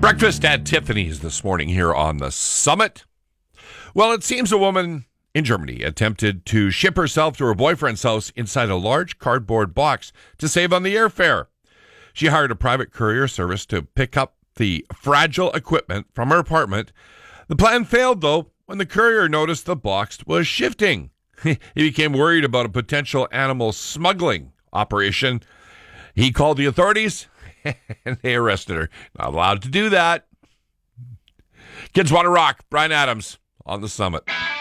Breakfast at Tiffany's this morning here on the Summit. Well, it seems a woman in Germany attempted to ship herself to her boyfriend's house inside a large cardboard box to save on the airfare. She hired a private courier service to pick up the fragile equipment from her apartment. The plan failed, though, when the courier noticed the box was shifting. He became worried about a potential animal smuggling operation. He called the authorities, and they arrested her. Not allowed to do that. Kids Want to Rock, Bryan Adams on the Summit.